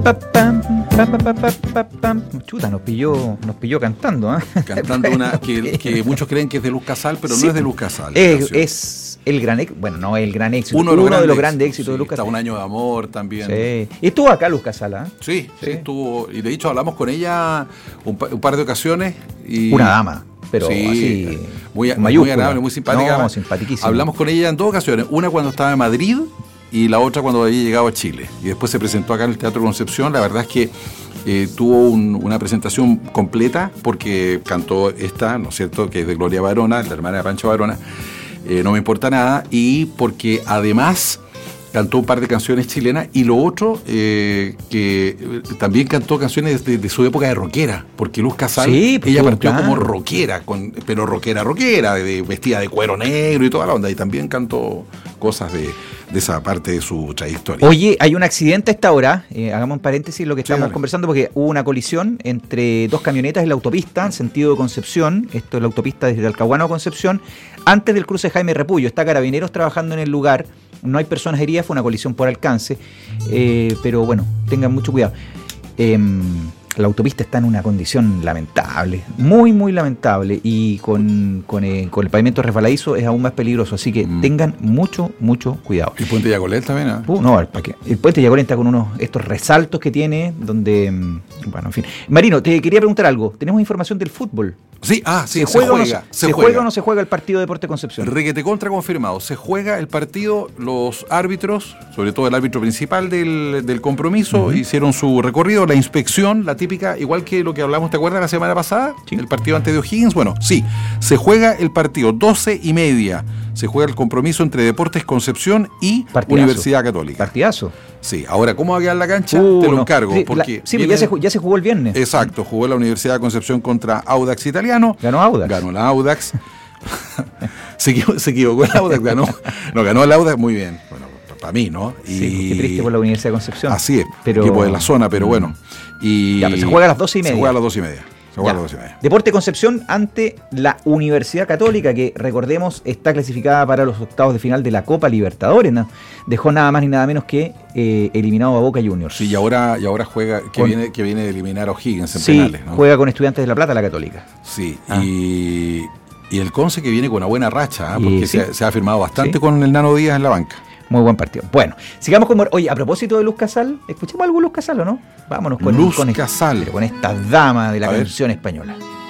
Chuta, nos pilló cantando, ¿eh? Cantando una que muchos creen que es de Luz Casal, pero sí, no es de Luz Casal. Es el gran éxito, bueno, no el gran éxito, uno de los grandes éxitos de Luz Casal. Está Un año de amor también. Sí. Y estuvo acá Luz Casal, ¿eh? Sí, estuvo. Y de hecho hablamos con ella un par de ocasiones. Y una dama. Pero sí, así, muy agradable, muy simpática. No, simpaticísima. Hablamos con ella en dos ocasiones, una cuando estaba en Madrid y la otra cuando había llegado a Chile. Y después se presentó acá en el Teatro Concepción. La verdad es que tuvo una presentación completa porque cantó esta, ¿no es cierto?, que es de Gloria Barona, la hermana de Pancho Barona, No me importa nada, y porque además cantó un par de canciones chilenas, y lo otro, que también cantó canciones de su época de rockera, porque Luz Casal, sí, pues ella partió como rockera, pero rockera, vestida de cuero negro y toda la onda, y también cantó cosas de esa parte de su trayectoria. Oye, hay un accidente a esta hora, hagamos un paréntesis en lo que estamos conversando, porque hubo una colisión entre dos camionetas en la autopista, en sentido de Concepción, esto es la autopista desde Talcahuano a Concepción, antes del cruce Jaime Repullo. Está Carabineros trabajando en el lugar, no hay personas heridas, fue una colisión por alcance, pero bueno, tengan mucho cuidado. La autopista está en una condición lamentable, muy, muy lamentable, y con el pavimento resbaladizo es aún más peligroso, así que tengan mucho, mucho cuidado. ¿Y el puente Yacolel también? No, el puente Yacolel está con estos resaltos que tiene, donde, bueno, en fin. Marino, te quería preguntar algo, tenemos información del fútbol. Sí, ¿Se juega o no se juega el partido de Deportes Concepción? Requete contra confirmado. Se juega el partido, los árbitros, sobre todo el árbitro principal del compromiso, hicieron su recorrido, la inspección, la típica, igual que lo que hablamos, ¿te acuerdas la semana pasada? ¿Sí? El partido antes de O'Higgins. Bueno, sí, se juega el partido 12:30. Se juega el compromiso entre Deportes Concepción y Universidad Católica. Partidazo. Sí, ahora, ¿cómo va a quedar la cancha? Te lo encargo. Sí, porque ya se jugó el viernes. Exacto, jugó la Universidad de Concepción contra Audax Italiano. Ganó Audax. Ganó la Audax. se equivocó el Audax, ganó el Audax, muy bien. Bueno, para mí, ¿no? Sí, qué triste por la Universidad de Concepción. Así es, equipo de la zona, pero bueno. Pero se juega a las 12:30. Se juega a las 12:30. Deporte Concepción ante la Universidad Católica, que recordemos está clasificada para los octavos de final de la Copa Libertadores, ¿no? Dejó nada más ni nada menos que eliminado a Boca Juniors. Sí, y ahora juega, viene de eliminar a O'Higgins en penales, ¿no? Juega con Estudiantes de La Plata la Católica. Sí, y el Conce que viene con una buena racha, porque se ha firmado bastante con el Nano Díaz en la banca. Muy buen partido. Bueno, sigamos con... Oye, a propósito de Luz Casal, ¿escuchamos algo de Luz Casal o no? Vámonos con Luz Casal. Con esta dama de la canción española.